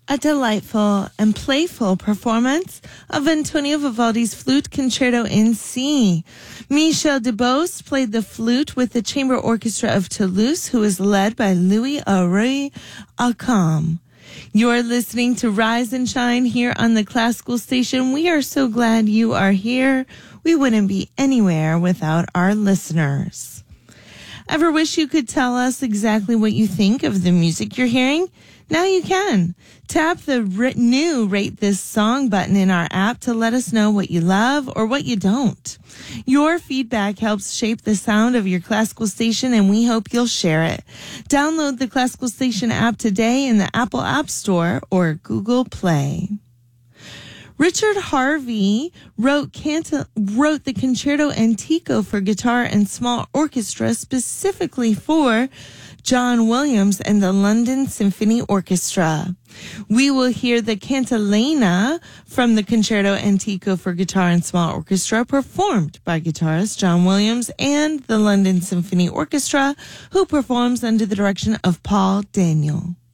A delightful and playful performance of Antonio Vivaldi's Flute Concerto in C. Michel Debose played the flute with the Chamber Orchestra of Toulouse, who is led by Louis-Henri Accam. You're listening to Rise and Shine here on the Classical Station. We are so glad you are here. We wouldn't be anywhere without our listeners. Ever wish you could tell us exactly what you think of the music you're hearing? Now you can. Tap the new Rate This Song button in our app to let us know what you love or what you don't. Your feedback helps shape the sound of your Classical Station, and we hope you'll share it. Download the Classical Station app today in the Apple App Store or Google Play. Richard Harvey wrote the Concerto Antico for guitar and small orchestra specifically for John Williams and the London Symphony Orchestra. We will hear the Cantilena from the Concerto Antico for guitar and small orchestra performed by guitarist John Williams and the London Symphony Orchestra, who performs under the direction of Paul Daniel.